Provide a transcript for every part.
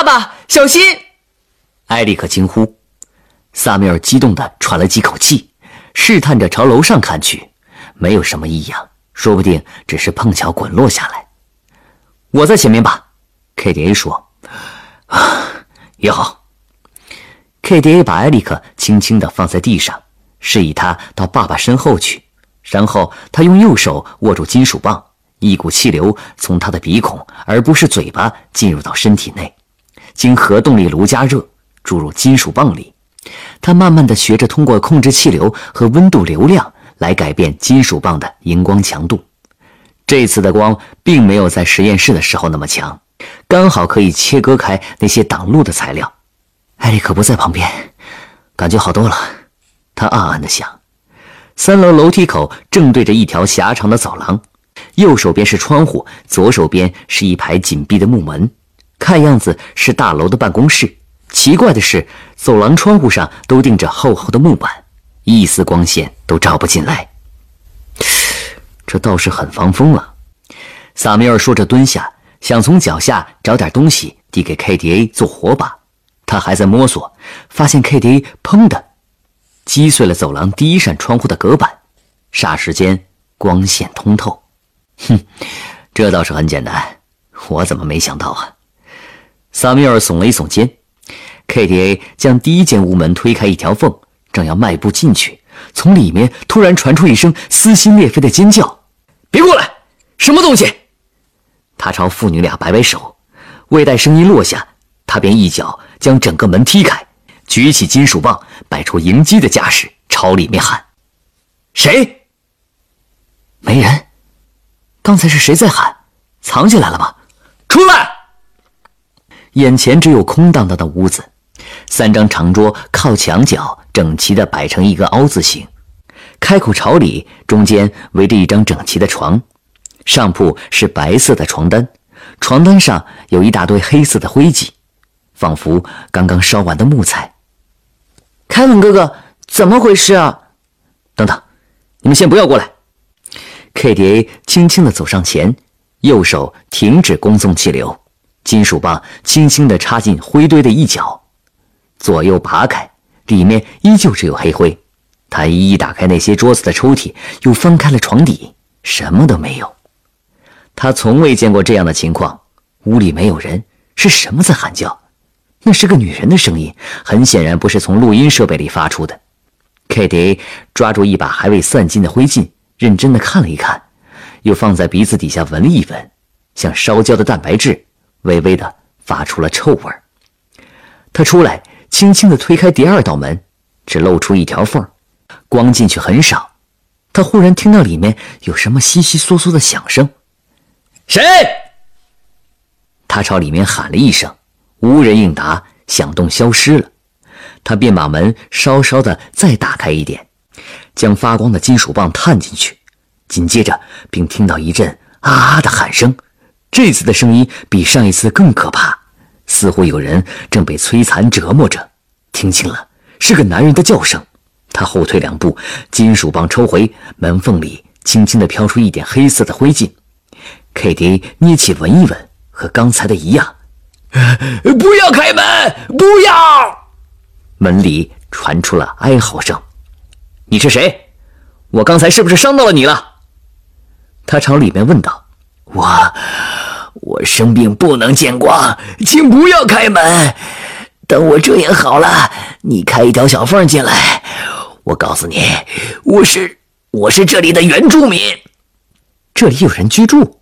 爸爸，小心！ 艾利克惊呼。萨缪尔激动地喘了几口气，试探着朝楼上看去，没有什么异样，说不定只是碰巧滚落下来。我在前面吧 ，KDA 说。也好。KDA 把艾利克轻轻地放在地上，示意他到爸爸身后去，然后他用右手握住金属棒，一股气流从他的鼻孔而不是嘴巴进入到身体内，经核动力炉加热，注入金属棒里。他慢慢地学着通过控制气流和温度流量来改变金属棒的荧光强度。这次的光并没有在实验室的时候那么强，刚好可以切割开那些挡路的材料。艾利克不在旁边，感觉好多了，他暗暗地想。3楼楼梯口正对着一条狭长的走廊，右手边是窗户，左手边是一排紧闭的木门，看样子是大楼的办公室。奇怪的是，走廊窗户上都钉着厚厚的木板，一丝光线都照不进来。这倒是很防风了。萨米尔说着蹲下，想从脚下找点东西递给 KDA 做火把。他还在摸索，发现 KDA 砰的击碎了走廊第一扇窗户的隔板，霎时间光线通透。这倒是很简单，我怎么没想到啊？萨米尔耸了一耸肩。KDA 将第一间屋门推开一条缝，正要迈步进去，从里面突然传出一声撕心裂肺的尖叫：“别过来！什么东西？”他朝父女俩摆摆手，未待声音落下，他便一脚将整个门踢开，举起金属棒，摆出迎击的架势，朝里面喊：“谁？”没人。刚才是谁在喊？藏起来了吗？出来！眼前只有空荡荡的屋子，3张长桌靠墙角整齐地摆成一个凹字形，开口朝里，中间围着一张整齐的床，上铺是白色的床单，床单上有一大堆黑色的灰迹，仿佛刚刚烧完的木材。 凯文哥哥，怎么回事啊？ 等等，你们先不要过来。KDA 轻轻地走上前，右手停止恭送气流，金属棒轻轻地插进灰堆的一角，左右拔开，里面依旧只有黑灰。他一一打开那些桌子的抽屉，又翻开了床底，什么都没有。他从未见过这样的情况，屋里没有人，是什么在喊叫？那是个女人的声音，很显然不是从录音设备里发出的。KDA 抓住一把还未散尽的灰烬，认真地看了一看，又放在鼻子底下闻了一闻，像烧焦的蛋白质，微微地发出了臭味。他出来，轻轻地推开第2道门，只露出一条缝，光进去很少。他忽然听到里面有什么悉悉嗦嗦的响声。谁？他朝里面喊了一声，无人应答，响动消失了。他便把门稍稍的再打开一点，将发光的金属棒探进去，紧接着并听到一阵啊啊的喊声。这次的声音比上一次更可怕，似乎有人正被摧残折磨着。听清了，是个男人的叫声。他后退2步，金属棒抽回，门缝里轻轻地飘出一点黑色的灰烬。KDA 捏起闻一闻，和刚才的一样。不要开门！不要！门里传出了哀嚎声。你是谁？我刚才是不是伤到了你了？他朝里面问道。我生病不能见光，请不要开门。等我遮掩好了，你开一条小缝进来。我告诉你，我是这里的原住民。这里有人居住？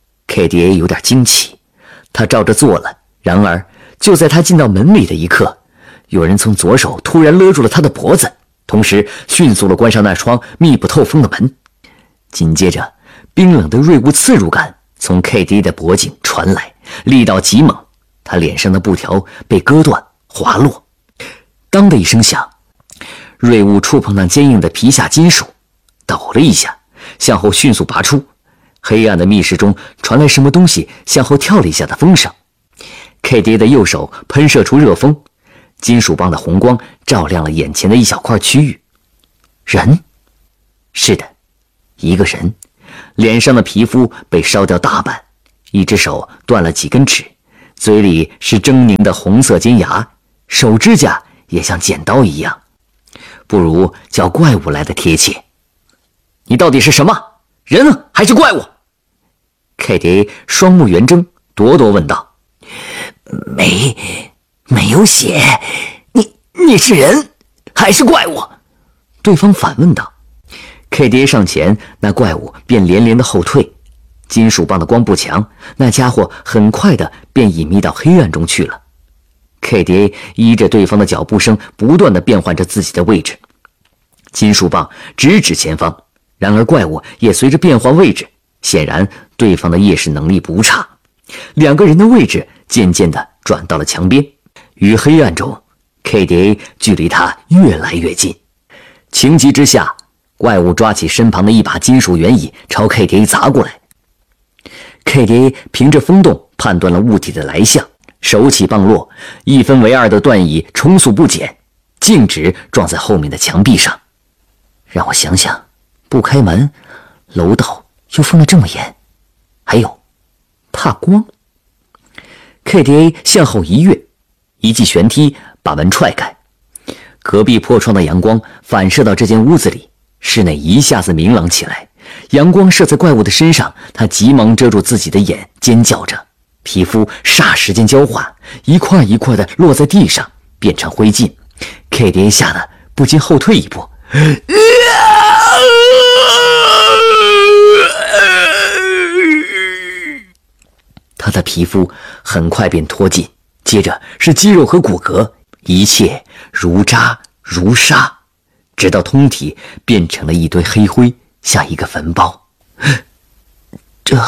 KDA 有点惊奇，他照着做了。然而就在他进到门里的一刻，有人从左手突然勒住了他的脖子，同时迅速地关上那窗密不透风的门。紧接着冰冷的锐物刺入感从 KDA 的脖颈传来，力道极猛，他脸上的布条被割断滑落。当的一声响，锐物触碰那坚硬的皮下金属，抖了一下，向后迅速拔出。黑暗的密室中传来什么东西向后跳了一下的风声。KDA 的右手喷射出热风，金属棒的红光照亮了眼前的一小块区域。人？是的，一个人，脸上的皮肤被烧掉大半，一只手断了几根指， 嘴里是狰狞的红色尖牙，手指甲也像剪刀一样，不如叫怪物来的贴切。你到底是什么？人还是怪物？ KDA 双目圆睁，咄咄问道。 没有血，你是人还是怪物？ 对方反问道。KDA 上前，那怪物便连连的后退。金属棒的光不强，那家伙很快的便隐秘到黑暗中去了。KDA 依着对方的脚步声，不断的变换着自己的位置。金属棒直指前方，然而怪物也随着变换位置，显然对方的夜视能力不差。两个人的位置渐渐的转到了墙边，于黑暗中 KDA 距离他越来越近。情急之下，怪物抓起身旁的一把金属圆椅朝 KDA 砸过来。KDA 凭着风洞判断了物体的来向，手起棒落，1分为2的段椅冲速不减，径直撞在后面的墙壁上。让我想想，不开门，楼道又封得这么严，还有怕光。KDA 向后一跃，一记旋踢把门踹开。隔壁破窗的阳光反射到这间屋子里，室内一下子明朗起来。阳光射在怪物的身上，他急忙遮住自己的眼，尖叫着，皮肤霎时间交换，一块一块的落在地上，变成灰烬。KDA 吓得不禁后退一步。他的皮肤很快便脱尽，接着是肌肉和骨骼，一切如渣如沙，直到通体变成了一堆黑灰，像一个坟包。这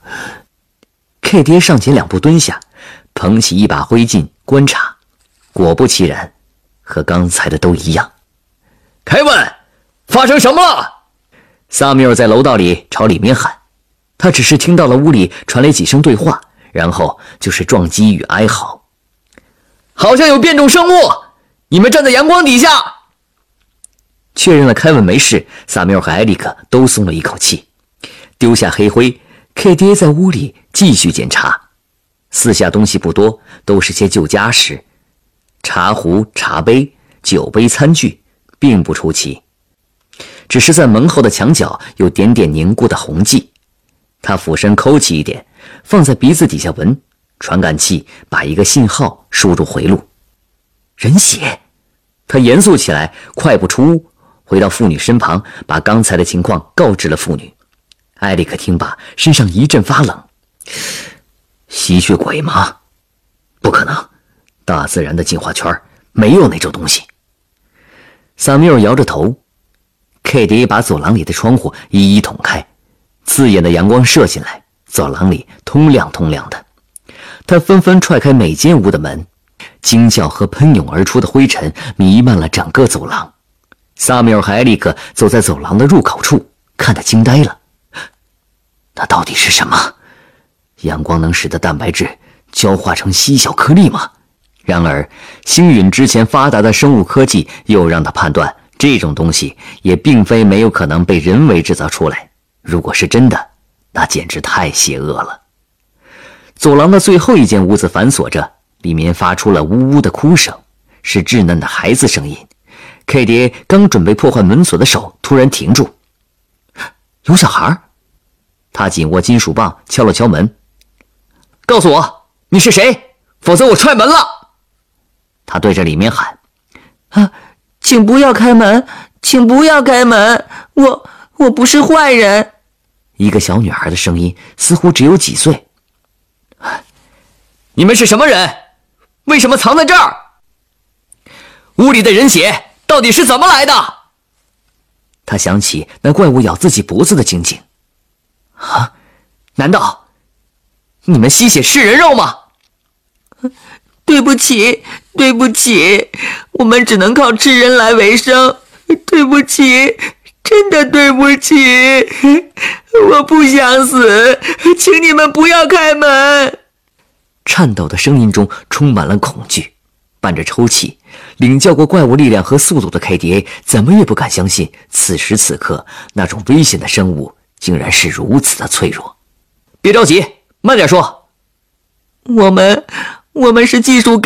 KDA 上前2步蹲下，捧起一把灰烬观察，果不其然，和刚才的都一样。凯文，发生什么了？萨缪尔在楼道里朝里面喊，他只是听到了屋里传来几声对话，然后就是撞击与哀嚎。好像有变种生物，你们站在阳光底下。确认了凯文没事，萨缪尔和艾利克都松了一口气。丢下黑灰， KDA 在屋里继续检查。四下东西不多，都是些旧家什，茶壶、茶杯、酒杯、餐具，并不出奇。只是在门后的墙角有点点凝固的红迹。他俯身抠起一点，放在鼻子底下闻，传感器把一个信号输入回路。人血！他严肃起来，快步出屋，回到妇女身旁，把刚才的情况告知了妇女。艾利克听罢，身上一阵发冷。吸血鬼吗？不可能，大自然的进化圈没有那种东西。萨缪尔摇着头。KDA 把走廊里的窗户一一捅开，刺眼的阳光射进来，走廊里通亮通亮的。他纷纷踹开每间屋的门，惊叫和喷涌而出的灰尘弥漫了整个走廊。萨缪尔和艾利克走在走廊的入口处，看得惊呆了。那到底是什么？阳光能使得蛋白质焦化成细小颗粒吗？然而星陨之前发达的生物科技又让他判断，这种东西也并非没有可能被人为制造出来。如果是真的，那简直太邪恶了。走廊的最后一间屋子反锁着，里面发出了呜呜的哭声，是稚嫩的孩子声音。KDA 刚准备破坏门锁的手突然停住。有小孩。他紧握金属棒，敲了敲门。告诉我你是谁，否则我踹门了。他对着里面喊。 请不要开门，请不要开门，我不是坏人。 一个小女孩的声音，似乎只有几岁。你们是什么人？为什么藏在这儿？屋里的人血到底是怎么来的？他想起那怪物咬自己脖子的情景。难道你们吸血吃人肉吗？ 对不起，对不起，我们只能靠吃人来为生。对不起，真的对不起，我不想死，请你们不要开门。颤抖的声音中充满了恐惧，伴着抽泣。领教过怪物力量和速度的 KDA 怎么也不敢相信，此时此刻那种危险的生物竟然是如此的脆弱。别着急，慢点说。 我们是技术